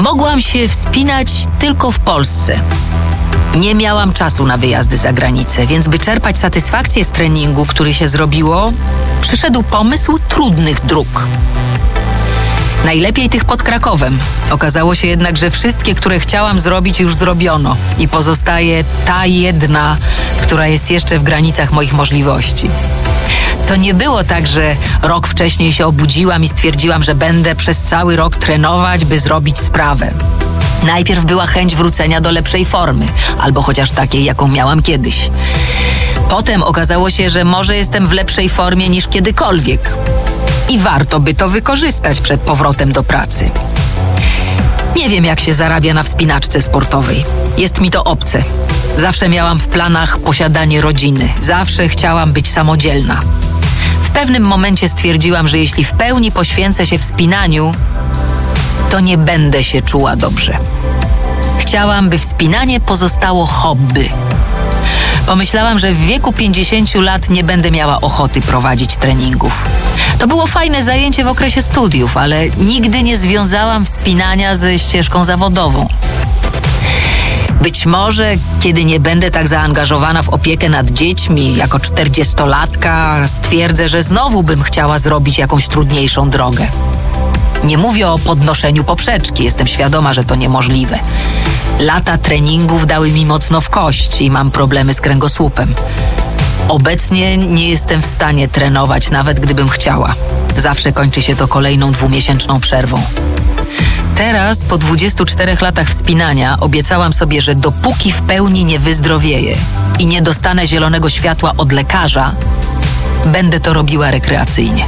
Mogłam się wspinać tylko w Polsce. Nie miałam czasu na wyjazdy za granicę, więc by czerpać satysfakcję z treningu, który się zrobiło, przyszedł pomysł trudnych dróg. Najlepiej tych pod Krakowem. Okazało się jednak, że wszystkie, które chciałam zrobić, już zrobiono i pozostaje ta jedna, która jest jeszcze w granicach moich możliwości. To nie było tak, że rok wcześniej się obudziłam i stwierdziłam, że będę przez cały rok trenować, by zrobić sprawę. Najpierw była chęć wrócenia do lepszej formy, albo chociaż takiej, jaką miałam kiedyś. Potem okazało się, że może jestem w lepszej formie niż kiedykolwiek. I warto by to wykorzystać przed powrotem do pracy. Nie wiem, jak się zarabia na wspinaczce sportowej. Jest mi to obce. Zawsze miałam w planach posiadanie rodziny. Zawsze chciałam być samodzielna. W pewnym momencie stwierdziłam, że jeśli w pełni poświęcę się wspinaniu, to nie będę się czuła dobrze. Chciałam, by wspinanie pozostało hobby. Pomyślałam, że w wieku 50 lat nie będę miała ochoty prowadzić treningów. To było fajne zajęcie w okresie studiów, ale nigdy nie związałam wspinania ze ścieżką zawodową. Być może, kiedy nie będę tak zaangażowana w opiekę nad dziećmi, jako 40-latka, stwierdzę, że znowu bym chciała zrobić jakąś trudniejszą drogę. Nie mówię o podnoszeniu poprzeczki, jestem świadoma, że to niemożliwe. Lata treningów dały mi mocno w kość i mam problemy z kręgosłupem. Obecnie nie jestem w stanie trenować, nawet gdybym chciała. Zawsze kończy się to kolejną 2-miesięczną przerwą. Teraz, po 24 latach wspinania, obiecałam sobie, że dopóki w pełni nie wyzdrowieję i nie dostanę zielonego światła od lekarza, będę to robiła rekreacyjnie.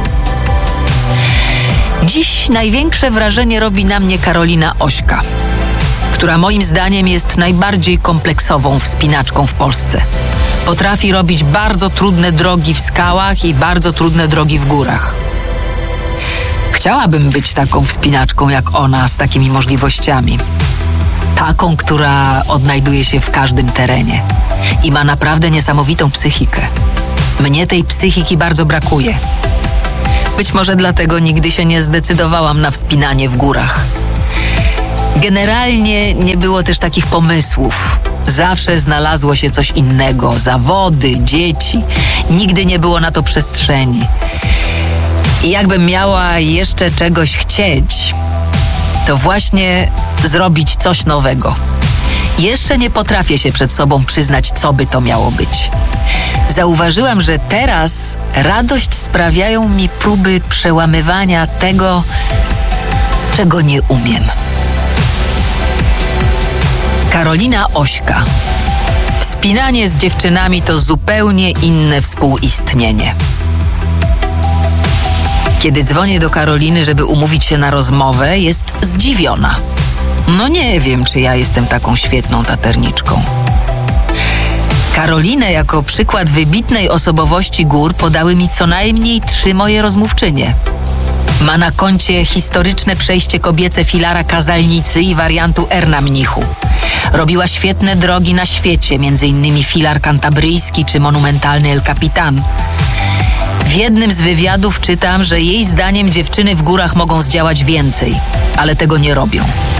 Dziś największe wrażenie robi na mnie Karolina Ośka, która moim zdaniem jest najbardziej kompleksową wspinaczką w Polsce. Potrafi robić bardzo trudne drogi w skałach i bardzo trudne drogi w górach. Chciałabym być taką wspinaczką jak ona, z takimi możliwościami. Taką, która odnajduje się w każdym terenie i ma naprawdę niesamowitą psychikę. Mnie tej psychiki bardzo brakuje. Być może dlatego nigdy się nie zdecydowałam na wspinanie w górach. Generalnie nie było też takich pomysłów. Zawsze znalazło się coś innego. Zawody, dzieci. Nigdy nie było na to przestrzeni. I jakbym miała jeszcze czegoś chcieć, to właśnie zrobić coś nowego. Jeszcze nie potrafię się przed sobą przyznać, co by to miało być. Zauważyłam, że teraz radość sprawiają mi próby przełamywania tego, czego nie umiem. Karolina Ośka. Wspinanie z dziewczynami to zupełnie inne współistnienie. Kiedy dzwonię do Karoliny, żeby umówić się na rozmowę, jest zdziwiona. No nie wiem, czy ja jestem taką świetną taterniczką. Karolinę jako przykład wybitnej osobowości gór podały mi co najmniej 3 moje rozmówczynie. Ma na koncie historyczne przejście kobiece filara Kazalnicy i wariantu R na Mnichu. Robiła świetne drogi na świecie, m.in. filar kantabryjski czy monumentalny El Capitan. W jednym z wywiadów czytam, że jej zdaniem dziewczyny w górach mogą zdziałać więcej, ale tego nie robią.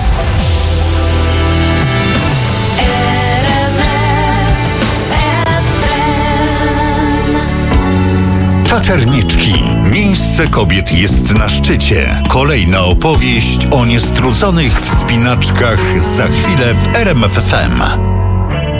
Taterniczki. Miejsce kobiet jest na szczycie. Kolejna opowieść o niestrudzonych wspinaczkach za chwilę w RMF FM.